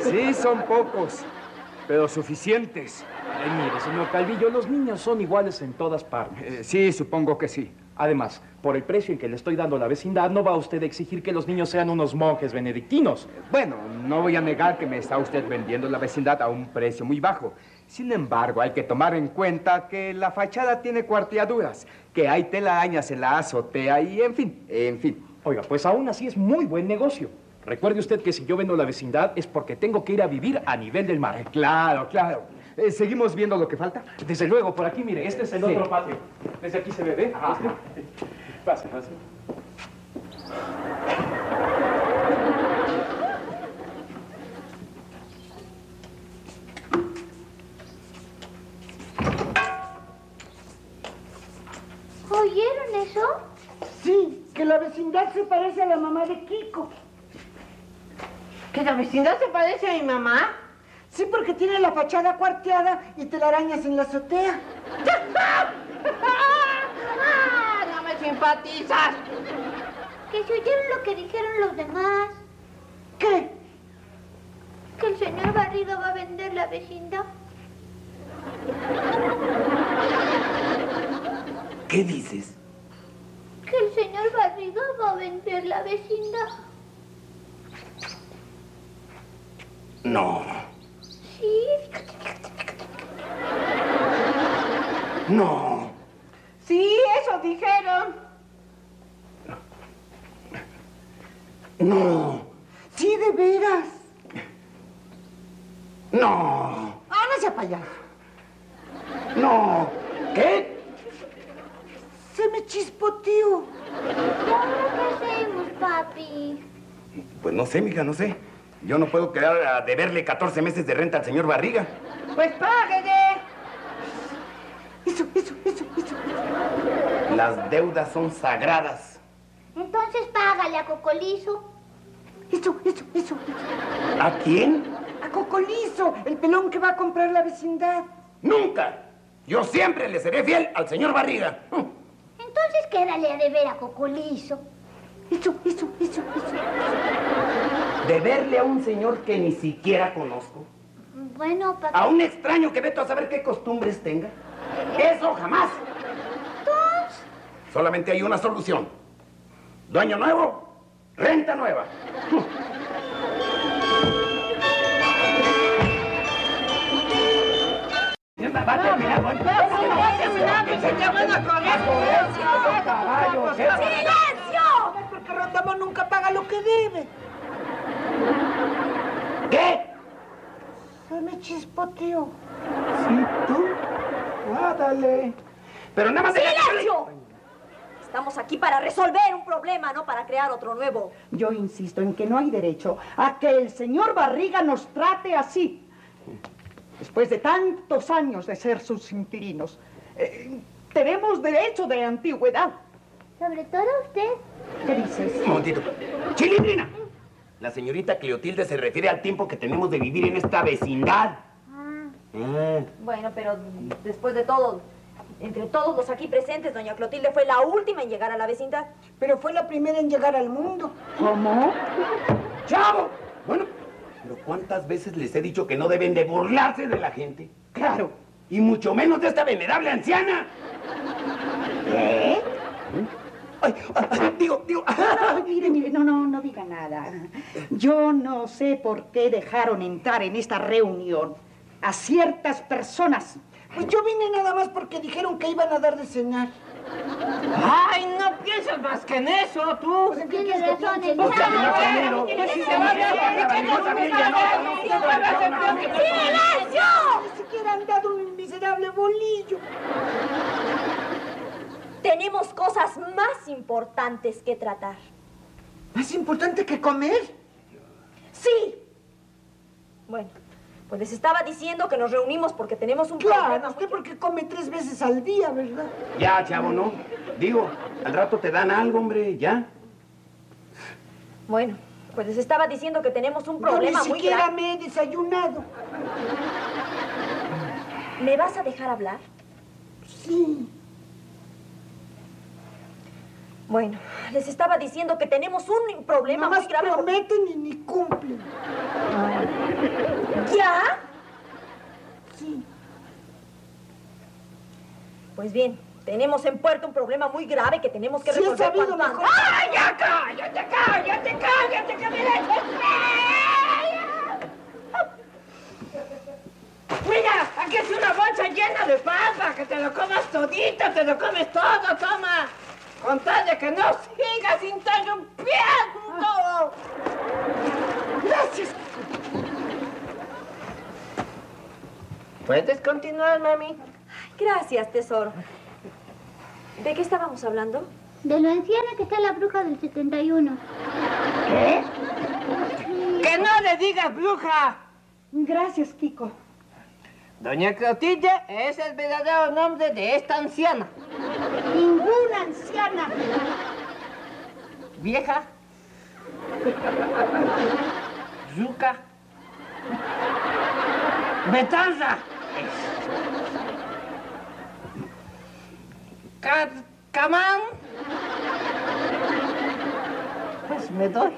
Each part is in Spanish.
Sí, son pocos, pero suficientes. Ay, mire, señor Calvillo, los niños son iguales en todas partes. Sí, supongo que sí. Además, por el precio en que le estoy dando a la vecindad, no va usted a exigir que los niños sean unos monjes benedictinos. Bueno, no voy a negar que me está usted vendiendo la vecindad a un precio muy bajo. Sin embargo, hay que tomar en cuenta que la fachada tiene cuarteaduras, que hay telarañas en la azotea y en fin. Oiga, pues aún así es muy buen negocio. Recuerde usted que si yo vendo la vecindad es porque tengo que ir a vivir a nivel del mar. Claro. ¿Seguimos viendo lo que falta? Desde luego, por aquí, mire, este es el otro patio. Desde aquí se ve, ¿ve? Pase. ¿Oyeron eso? Sí, que la vecindad se parece a la mamá de Kiko. ¿Que la vecindad se parece a mi mamá? Sí, porque tiene la fachada cuarteada y telarañas en la azotea. ¡No me simpatizas! Que se oyeron lo que dijeron los demás. ¿Qué? Que el señor Barriga va a vender la vecindad. ¿Qué dices? Que el señor Barriga va a vender la vecindad. No. Sí. No. Sí, eso dijeron. No. Sí, de veras. No. Ah, no sea payaso. No. ¿Qué? Se me chispoteó. ¿Qué hacemos, papi? Pues no sé, mija, no sé. Yo no puedo quedar a deberle 14 meses de renta al señor Barriga. Pues páguele. Eso. Las deudas son sagradas. Entonces págale a Cocolizo. Eso. ¿A quién? A Cocolizo, el pelón que va a comprar la vecindad. ¡Nunca! Yo siempre le seré fiel al señor Barriga. Entonces quédale a deber a Cocolizo. Eso. ¿Deberle a un señor que ni siquiera conozco? Bueno, papi. ¿A un extraño que veto a saber qué costumbres tenga? ¡Eso jamás! Entonces, Solamente hay una solución. Dueño nuevo, renta nueva. Va a terminar, ¡silencio! Porque Rondamón nunca paga lo que debe. ¿Qué? Se me chispoteó. ¿Sí, tú? Dale. Pero nada más... ¡Silencio! Estamos aquí para resolver un problema, no para crear otro nuevo. Yo insisto en que no hay derecho a que el señor Barriga nos trate así. Después de tantos años de ser sus inquilinos, tenemos derecho de antigüedad. Sobre todo usted. ¿Qué dices? Un momentito. ¡Chilindrina! La señorita Cleotilde se refiere al tiempo que tenemos de vivir en esta vecindad. Bueno, pero después de todo, entre todos los aquí presentes, doña Clotilde fue la última en llegar a la vecindad. Pero fue la primera en llegar al mundo. ¿Cómo? ¡Chavo! Bueno, pero ¿cuántas veces les he dicho que no deben de burlarse de la gente? Claro. Y mucho menos de esta venerable anciana. ¿Qué? Digo... Mire, no diga nada. Yo no sé por qué dejaron entrar en esta reunión a ciertas personas. Pues yo vine nada más porque dijeron que iban a dar de cenar. ¡Ay, no piensas más que en eso, tú! Pues, ¿en qué Tiene quieres que razón, piense? el ¡Silencio! Ni siquiera han dado un miserable bolillo. Tenemos cosas más importantes que tratar. ¿Más importante que comer? ¡Sí! Bueno, pues les estaba diciendo que nos reunimos porque tenemos un problema. Claro, usted porque come 3 veces al día, ¿verdad? Ya, chavo, ¿no? Digo, al rato te dan algo, hombre, ya. Bueno, pues les estaba diciendo que tenemos un problema Yo muy ni siquiera grave. me he desayunado. ¿Me vas a dejar hablar? Sí. Bueno, les estaba diciendo que tenemos un problema Nomás muy grave. prometen y ni cumplen. ¿Ya? Sí. Pues bien, tenemos en Puerto un problema muy grave que tenemos que Sí, he resolver sabido cuanto mejor. antes. ¡Ay, ya cállate, que me dejes! Mira, aquí es una bolsa llena de papa, que te lo comas todito, te lo comes todo, toma. Con tal de que no sigas interrumpiendo. Gracias. ¿Puedes continuar, mami? Gracias, tesoro. ¿De qué estábamos hablando? De lo anciana que está la bruja del 71. ¿Qué? ¡Que no le digas bruja! Gracias, Kiko. Doña Clotilde es el verdadero nombre de esta anciana. Ninguna anciana. Vieja. Yuca. Betanza. Camán. Pues me doy.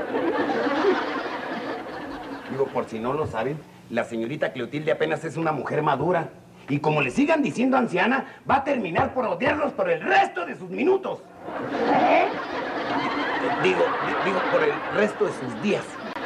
Digo, por si no lo saben, la señorita Clotilde apenas es una mujer madura. Y como le sigan diciendo anciana, va a terminar por odiarlos por el resto de sus minutos. ¿Eh? Digo, por el resto de sus días.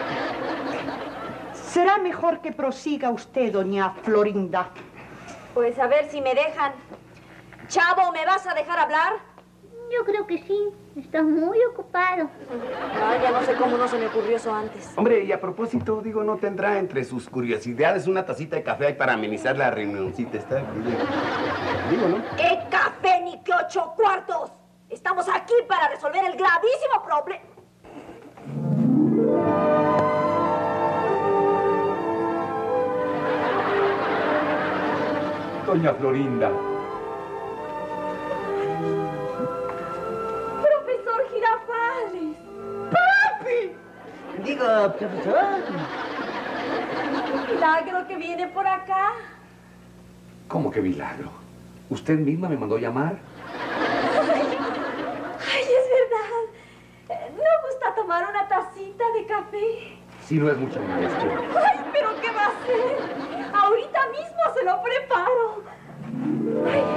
Será mejor que prosiga usted, doña Florinda. Pues a ver si me dejan. Chavo, ¿me vas a dejar hablar? Yo creo que sí. Está muy ocupado. Ay, ya no sé cómo no se me ocurrió eso antes. Hombre, y a propósito, digo, ¿no tendrá entre sus curiosidades una tacita de café ahí para amenizar la reunioncita? Está bien. Digo, ¿no? ¡Qué café ni qué 8 cuartos! Estamos aquí para resolver el gravísimo problema. Doña Florinda. Profesor Girafales. Digo, profesor. Milagro que viene por acá. ¿Cómo que milagro? ¿Usted misma me mandó llamar? Ay, es verdad. ¿No gusta tomar una tacita de café? Sí, no es mucha molestia. Ay, pero ¿qué va a hacer? Ahorita mismo se lo preparo. Ay,